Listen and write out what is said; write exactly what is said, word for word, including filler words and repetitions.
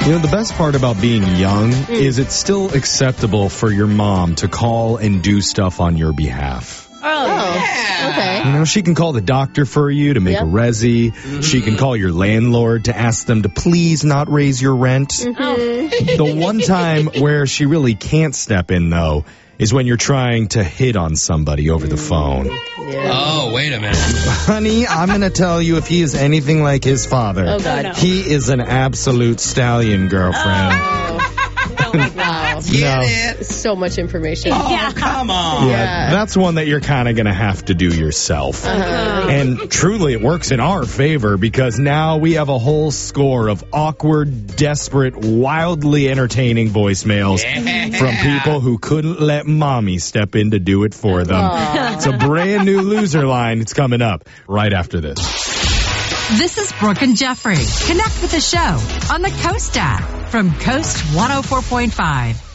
You know, the best part about being young mm. is it's still acceptable for your mom to call and do stuff on your behalf. Oh, yeah. Okay. You know, she can call the doctor for you to make yep. a resi. Mm-hmm. She can call your landlord to ask them to please not raise your rent. Mm-hmm. The one time where she really can't step in, though, is when you're trying to hit on somebody over the phone. Yeah. Oh, wait a minute. Honey, I'm going to tell you, if he is anything like his father, oh, God. No. he is an absolute stallion, girlfriend. Oh. Oh, my God. Get no. it? So much information. Oh, yeah. Come on. Yeah, yeah. That's one that you're kind of going to have to do yourself. Uh-huh. And truly, it works in our favor because now we have a whole score of awkward, desperate, wildly entertaining voicemails yeah. from people who couldn't let mommy step in to do it for them. Aww. It's a brand new loser line. It's coming up right after this. This is Brooke and Jeffrey. Connect with the show on the Coast app from Coast one oh four point five.